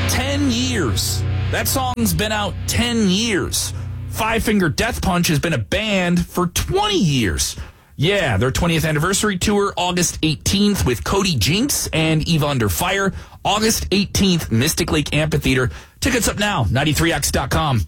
10 years. That song's been out 10 years. Five Finger Death Punch has been a band for 20 years. Yeah, their 20th anniversary tour, August 18th, with Cody Jinks and Eve Under Fire. August 18th, Mystic Lake Amphitheater. Tickets up now, 93x.com.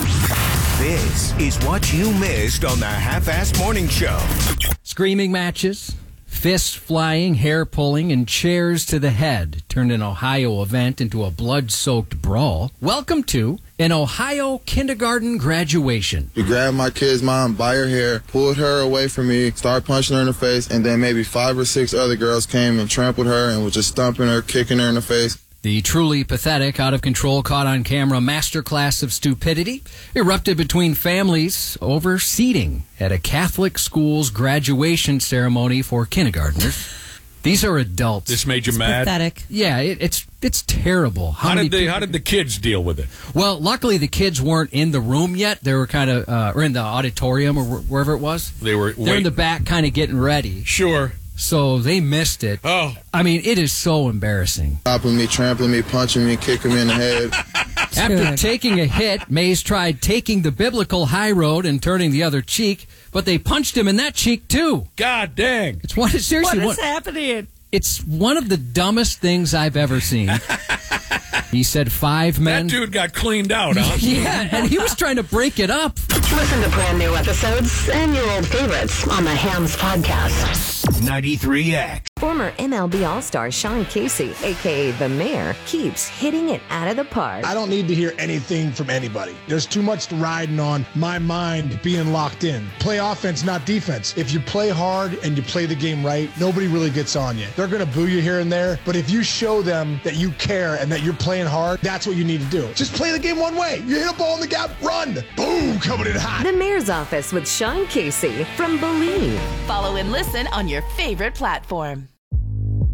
This is what you missed on the Half-Assed Morning Show. Screaming matches, fists flying, hair pulling, and chairs to the head turned an Ohio event into a blood-soaked brawl. Welcome to an Ohio kindergarten graduation. You grabbed my kid's mom by her hair, pulled her away from me, started punching her in the face, and then maybe 5 or 6 other girls came and trampled her and was just stomping her, kicking her in the face. The truly pathetic, out-of-control, caught-on-camera masterclass of stupidity erupted between families over seating at a Catholic school's graduation ceremony for kindergartners. These are adults. This made you mad? Pathetic. Yeah, it's terrible. How did the kids deal with it? Well, luckily the kids weren't in the room yet. They were kind of or in the auditorium or wherever it was. They're in the back, kind of getting ready. Sure. So they missed it. Oh. I mean, it is so embarrassing. Stopping me, trampling me, punching me, kicking me in the head. After taking a hit, Mays tried taking the biblical high road and turning the other cheek, but they punched him in that cheek too. God dang. Seriously, What is happening? It's one of the dumbest things I've ever seen. He said 5 men. That dude got cleaned out, huh? Yeah, and he was trying to break it up. Listen to brand new episodes and your old favorites on the Hams Podcast. 93X. Former MLB All-Star Sean Casey, a.k.a. The Mayor, keeps hitting it out of the park. I don't need to hear anything from anybody. There's too much riding on my mind being locked in. Play offense, not defense. If you play hard and you play the game right, nobody really gets on you. They're going to boo you here and there, but if you show them that you care and that you're playing hard, that's what you need to do. Just play the game one way. You hit a ball in the gap, run. Boom, coming in hot. The Mayor's Office with Sean Casey from Believe. Follow and listen on your favorite platform.